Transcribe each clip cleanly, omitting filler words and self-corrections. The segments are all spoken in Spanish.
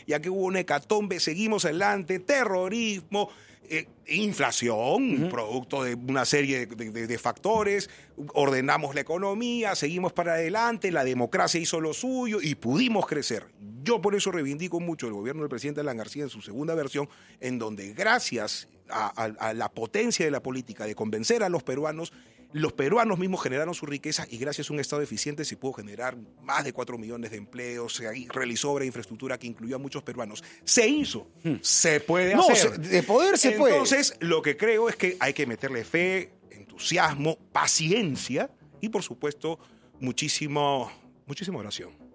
ya que hubo una hecatombe, seguimos adelante, terrorismo, inflación, producto de una serie de factores, ordenamos la economía, seguimos para adelante, la democracia hizo lo suyo y pudimos crecer. Yo por eso reivindico mucho el gobierno del presidente Alan García en su segunda versión, en donde gracias a la potencia de la política de convencer a los peruanos mismos generaron su riqueza y gracias a un Estado eficiente se pudo generar más de 4 millones de empleos, se realizó obra de infraestructura que incluyó a muchos peruanos. Se hizo, se puede hacer. De poder se puede. Entonces, lo que creo es que hay que meterle fe, entusiasmo, paciencia y, por supuesto, muchísima oración.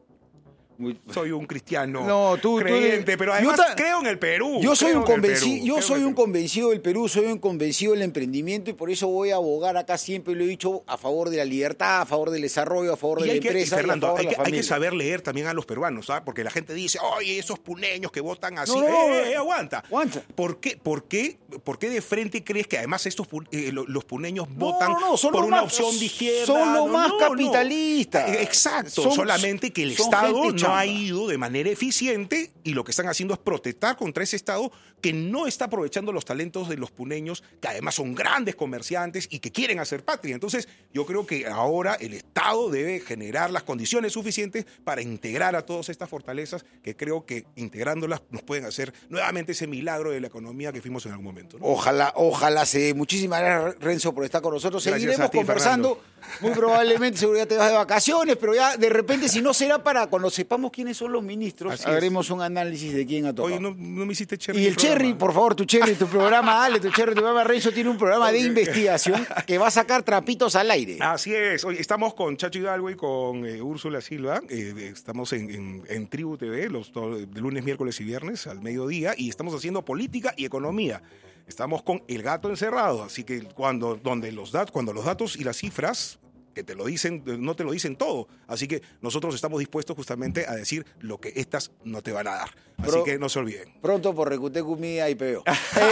Soy un cristiano creyente, pero además creo en el Perú. Yo soy un convencido del Perú, soy un convencido del emprendimiento y por eso voy a abogar acá, siempre lo he dicho, a favor de la libertad, a favor del desarrollo, a favor de la empresa. Fernando, y a favor de la familia. hay que saber leer también a los peruanos, ¿sabes? Porque la gente dice, oye, esos puneños que votan así. Aguanta. ¿Por qué de frente crees que además los puneños votan por una opción de izquierda? Son los más capitalistas. Exacto, solamente que el Estado no ha ido de manera eficiente y lo que están haciendo es protestar contra ese Estado que no está aprovechando los talentos de los puneños, que además son grandes comerciantes y que quieren hacer patria. Entonces, yo creo que ahora el Estado debe generar las condiciones suficientes para integrar a todas estas fortalezas que creo que integrándolas nos pueden hacer nuevamente ese milagro de la economía que fuimos en algún momento, ¿no? Ojalá se dé. Muchísimas gracias, Renzo, por estar con nosotros. Gracias Seguiremos a ti, conversando. Fernando. Muy probablemente, seguro ya te vas de vacaciones, pero ya de repente, si no será para cuando sepamos quiénes son los ministros, haremos un análisis de quién ha tocado. Oye, no me hiciste Cherry. Y el Cherry, por favor, tu programa, dale, tu programa, Renzo tiene un programa de investigación que va a sacar trapitos al aire. Así es. Hoy estamos con Chacho Hidalgo y con Úrsula Silva. Estamos en Tribu TV de lunes, miércoles y viernes al mediodía y estamos haciendo política y economía. Estamos con El Gato Encerrado, así que cuando los datos y las cifras que te lo dicen, no te lo dicen todo. Así que nosotros estamos dispuestos justamente a decir lo que estas no te van a dar. Así que no se olviden. Pronto por Recutecu Mía y PO.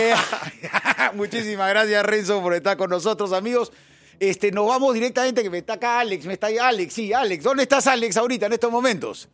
Muchísimas gracias, Renzo, por estar con nosotros, amigos. Nos vamos directamente, que está acá Alex, Alex. ¿Dónde estás, Alex, ahorita, en estos momentos?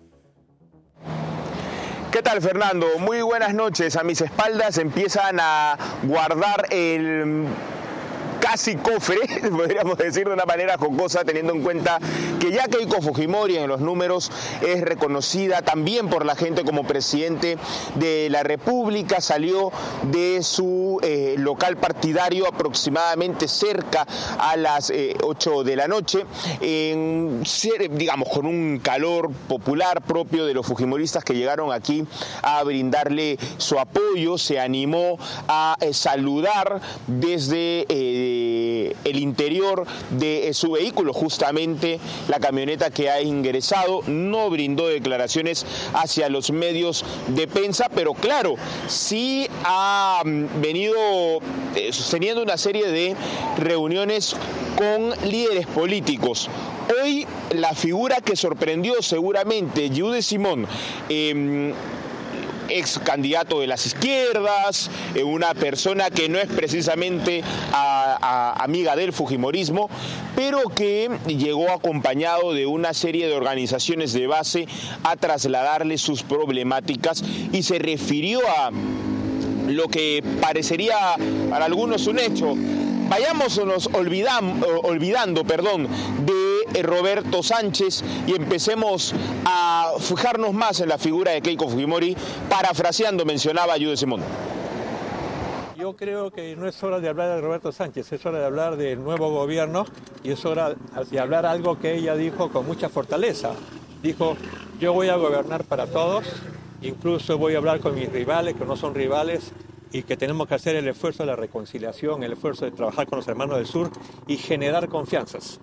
¿Qué tal, Fernando? Muy buenas noches. A mis espaldas empiezan a guardar el casi cofre, podríamos decir de una manera jocosa, teniendo en cuenta que ya Keiko Fujimori en los números es reconocida también por la gente como presidente de la República, salió de su local partidario aproximadamente cerca a las 8 de la noche, digamos con un calor popular propio de los fujimoristas que llegaron aquí a brindarle su apoyo, se animó a saludar desde el interior de su vehículo, justamente la camioneta que ha ingresado. No brindó declaraciones hacia los medios de prensa, pero claro, sí ha venido sosteniendo una serie de reuniones con líderes políticos. Hoy la figura que sorprendió seguramente, Yude Simón, ex candidato de las izquierdas, una persona que no es precisamente amiga del fujimorismo, pero que llegó acompañado de una serie de organizaciones de base a trasladarle sus problemáticas y se refirió a lo que parecería para algunos un hecho. Vayámonos olvidando de Roberto Sánchez y empecemos a fijarnos más en la figura de Keiko Fujimori, parafraseando, mencionaba a Yude Simón. Yo creo que no es hora de hablar de Roberto Sánchez, es hora de hablar del nuevo gobierno y es hora de hablar algo que ella dijo con mucha fortaleza. Dijo, yo voy a gobernar para todos, incluso voy a hablar con mis rivales, que no son rivales, y que tenemos que hacer el esfuerzo de la reconciliación, el esfuerzo de trabajar con los hermanos del sur y generar confianzas.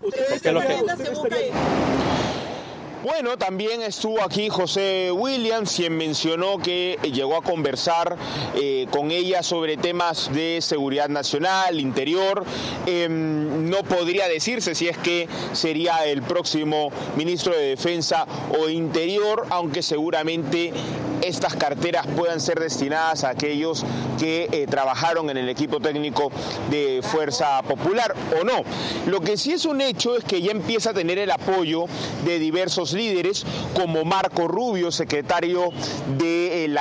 Bueno, también estuvo aquí José Williams, quien mencionó que llegó a conversar con ella sobre temas de seguridad nacional, interior. No podría decirse si es que sería el próximo ministro de Defensa o Interior, aunque seguramente estas carteras puedan ser destinadas a aquellos que trabajaron en el equipo técnico de Fuerza Popular o no. Lo que sí es un hecho es que ya empieza a tener el apoyo de diversos líderes, como Marco Rubio, secretario de la